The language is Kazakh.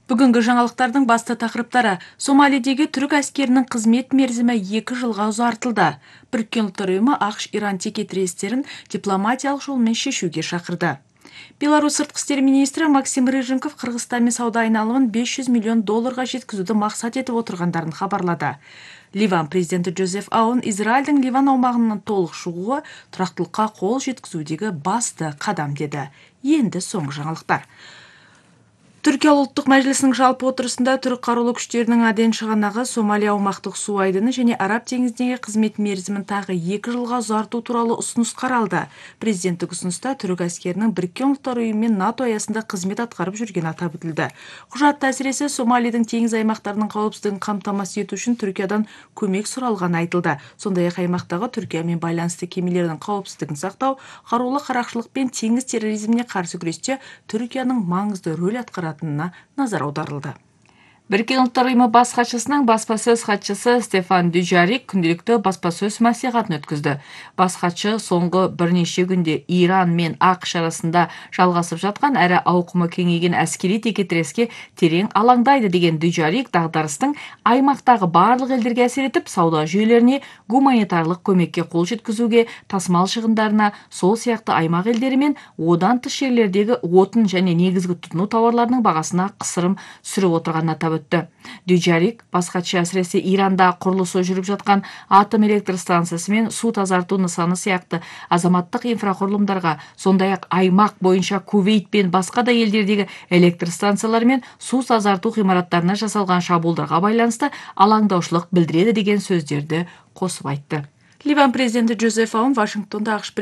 Бүгінгі жаңалықтардың басты тақырыптары: Сомалидегі түрік әскерінің қызмет мерзімі 2 жылға ұзартылды. Біріккен ұлттар ұйымы ақш-Иран текетірестерін дипломатиялық жолмен шешуге шақырды. Беларусь сыртқы істер министрі Максим Рыженков Қырғызстанмен сауда айналымын $500 миллион жақсартуды мақсат етіп отырғандарын хабарлады. Ливан президенті Джозеф Аун Израильдің Ливан аумағынан толық шығуы тұрақтылыққа қол жеткізудегі басты қадам деді. Енді соңғы жаңалықтар. Түркия ұлттық мәжілісінің жалпы отырысында түрік қарулы күштерінің Аден шығанағы, Сомалия аумақтық су айдыны және Араб теңізіндегі қызмет мерзімін тағы 2 жылға ұзарту туралы ұсыныс қаралды. Президенттік ұсыныста түрік әскерінің Біріккен ұлттар ұйымы мен НАТО аясында қызмет атқарып жүргені атап өтілді. Құжатта әсіресе Сомалидің теңіз аймақтарының қауіпсіздігін қамтамасыз ету үшін Түркиядан көмек сұралғаны айтылды. Сондай-ақ аймақтағы Түркиямен байланысты кемелердің қауіпсіздігін сақтау, қарулы қарақшылық пен теңіз терроризміне қарсы күресте Түркияның маңызды рөл атқаратынына назар аударылды. Біріккен ұлттар ұйымы бас хатшысының баспасөз хатшысы Стефан Дюжарик күнделікті баспасөз мәслихатын өткізді. Бас хатшы соңғы бірнеше күнде Иран мен ақш арасында жалғасып жатқан әрі ауқымы кеңейген әскери текетіреске терең алаңдайды деген Дюжарик дағдарыстың аймақтағы барлық елдерге әсер етіп, сауда жүйелеріне, гуманитарлық көмекке қол жеткізуге, тасымал шығындарына, сол сияқты аймақ елдері мен одан тыс жерлердегі отын және негізгі тұтыну тауарларының бағасына қысырым түсіріп отырғанын атап өтті. Дюжарик бас хатшы әсіресе Иранда құрылысы жүріп жатқан атом электр станциясы мен су тазарту нысаны сияқты азаматтық инфрақұрылымдарға, сондай-ақ аймақ бойынша Кувейт пен басқа да елдердегі электр станциялар мен су тазарту ғимараттарына жасалған шабуылдарға байланысты алаңдаушылық білдіреді деген сөздерді қосып айтты. Ливан президенті Джозеф Аун Вашингтонда ақш